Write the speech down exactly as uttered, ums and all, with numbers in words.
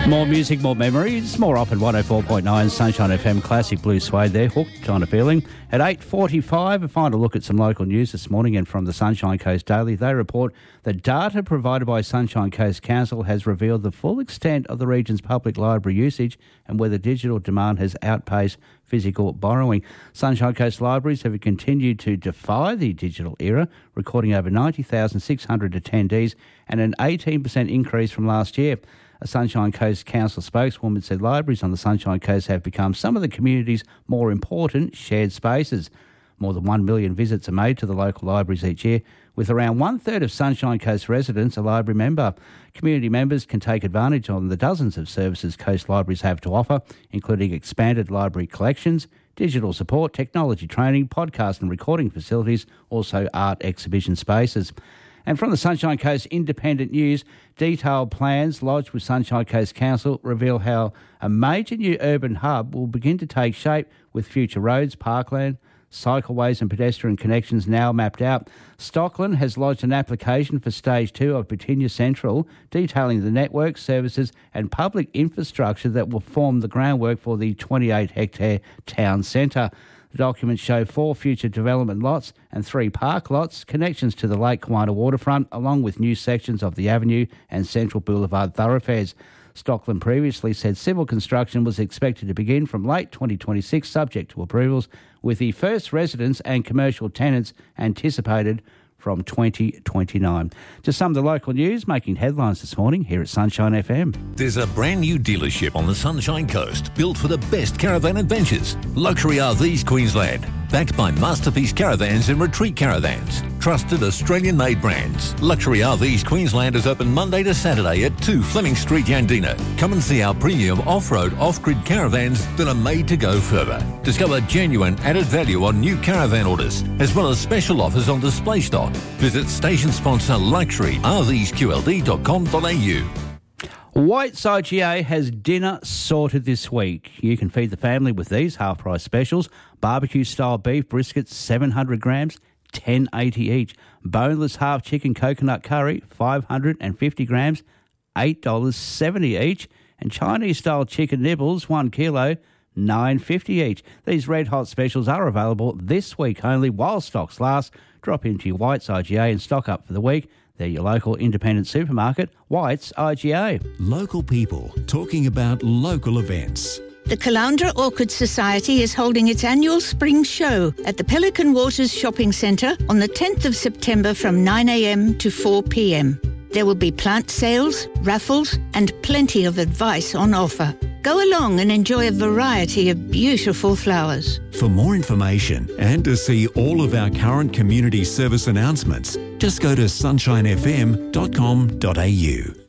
More music, more memories, more often one oh four point nine Sunshine F M Classic Blue Suede there, hooked kind of feeling. At eight forty-five, a final look at some local news this morning, and from the Sunshine Coast Daily, they report that data provided by Sunshine Coast Council has revealed the full extent of the region's public library usage and whether digital demand has outpaced physical borrowing. Sunshine Coast Libraries have continued to defy the digital era, recording over ninety thousand six hundred attendees and an eighteen percent increase from last year. A Sunshine Coast Council spokeswoman said libraries on the Sunshine Coast have become some of the community's more important shared spaces. More than one million visits are made to the local libraries each year, with around one-third of Sunshine Coast residents a library member. Community members can take advantage of the dozens of services Coast Libraries have to offer, including expanded library collections, digital support, technology training, podcast and recording facilities, also art exhibition spaces. And from the Sunshine Coast Independent News, detailed plans lodged with Sunshine Coast Council reveal how a major new urban hub will begin to take shape with future roads, parkland, cycleways and pedestrian connections now mapped out. Stockland has lodged an application for Stage two of Batinia Central, detailing the network, services and public infrastructure that will form the groundwork for the twenty-eight hectare town centre. The documents show four future development lots and three park lots, connections to the Lake Kiwana waterfront, along with new sections of the Avenue and Central Boulevard thoroughfares. Stockland previously said civil construction was expected to begin from late twenty twenty-six, subject to approvals, with the first residents and commercial tenants anticipated from twenty twenty-nine. Just some of the local news making headlines this morning here at Sunshine F M. There's a brand new dealership on the Sunshine Coast built for the best caravan adventures. Luxury R Vs Queensland, backed by Masterpiece Caravans and Retreat Caravans. Trusted Australian-made brands. Luxury R Vs Queensland is open Monday to Saturday at two Fleming Street, Yandina. Come and see our premium off-road, off-grid caravans that are made to go further. Discover genuine added value on new caravan orders, as well as special offers on display stock. Visit station sponsor luxury r vs q l d dot com dot a u. White's I G A has dinner sorted this week. You can feed the family with these half-price specials. Barbecue-style beef briskets, seven hundred grams, ten eighty each. Boneless half-chicken coconut curry, five hundred fifty grams, eight dollars seventy each. And Chinese-style chicken nibbles, one kilo, nine fifty each. These red-hot specials are available this week only while stocks last. Drop into your White's I G A and stock up for the week. They're your local independent supermarket, White's I G A. Local people talking about local events. The Caloundra Orchid Society is holding its annual spring show at the Pelican Waters Shopping Centre on the tenth of September from nine a m to four p m. There will be plant sales, raffles and plenty of advice on offer. Go along and enjoy a variety of beautiful flowers. For more information and to see all of our current community service announcements, just go to sunshine f m dot com dot a u.